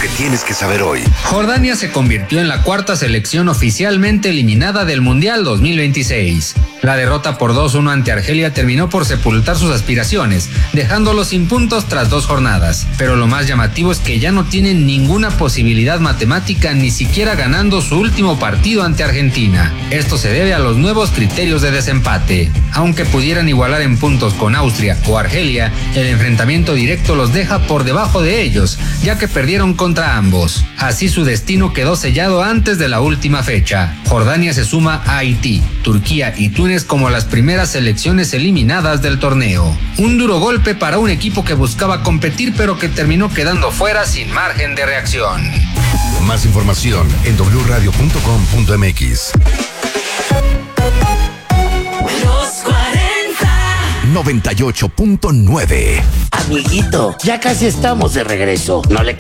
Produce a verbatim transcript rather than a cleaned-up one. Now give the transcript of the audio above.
que tienes que saber hoy. Jordania se convirtió en la cuarta selección oficialmente eliminada del Mundial dos mil veintiséis. La derrota por dos uno ante Argelia terminó por sepultar sus aspiraciones, dejándolos sin puntos tras dos jornadas. Pero lo más llamativo es que ya no tienen ninguna posibilidad matemática, ni siquiera ganando su último partido ante Argentina. Esto se debe a los nuevos criterios de desempate. Aunque pudieran igualar en puntos con Austria o Argelia, el enfrentamiento directo los deja por debajo de ellos, ya que perdieron contra ambos. Así su destino quedó sellado antes de la última fecha. Jordania se suma a Haití, Turquía y Túnez como las primeras selecciones eliminadas del torneo. Un duro golpe para un equipo que buscaba competir pero que terminó quedando fuera sin margen de reacción. Más información en doble u radio punto com punto m x. noventa y ocho punto nueve. Amiguito, ya casi estamos de regreso. No le